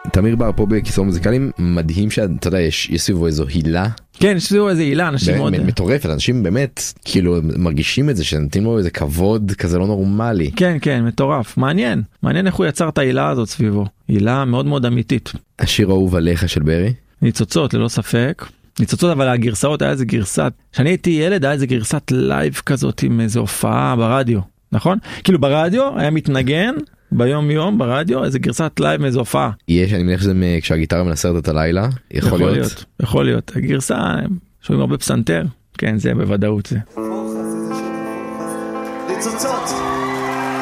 תמיר בר פה בכיסאות מוזיקליים, מדהים שאתה יודע, יש סביבו איזו הילה. כן, יש סביבו איזו הילה, אנשים מאוד... מטורפת, אנשים באמת, כאילו, מרגישים את זה, שנתים לו איזה כבוד כזה לא נורמלי. כן, כן, מטורף. מעניין. מעניין איך הוא יצר את ההילה הזאת סביבו. הילה מאוד מאוד אמיתית. השיר אהוב עליך של ברי? ניצוצות, ללא ספק. ניצוצות, אבל הגרסאות היה איזה גרסת... כשאני הייתי ילד, היה איזה גרסת לייב כזאת עם איזו הופעה ברדיו, נכון? כאילו ברדיו היה מתנגן, ביום יום ברדיו, איזה גרסת לייב מאיזו הופעה. יש, אני מניח שזה כשהגיטרה מנסרת את הלילה, יכול להיות? יכול להיות. הגרסה, שומעים הרבה פסנתר, כן, זה בוודאות זה. ניצוצות.